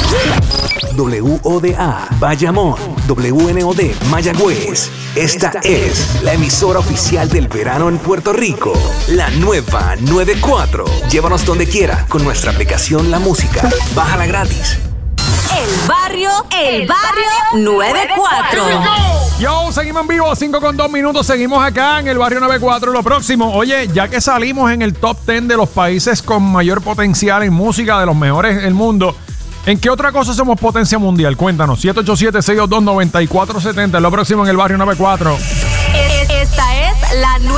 WODA, Bayamón, WNOD, Mayagüez. Esta es la emisora oficial del verano en Puerto Rico. La nueva 94. Llévanos donde quiera con nuestra aplicación La Música. Bájala gratis. El barrio 94. Yo, seguimos en vivo, 5:02. Seguimos acá en el barrio 94. Lo próximo, oye, ya que salimos en el top 10 de los países con mayor potencial en música, de los mejores del mundo, ¿en qué otra cosa somos potencia mundial? Cuéntanos. 787-622-9470. Lo próximo en el barrio 94. Esta es la nueva.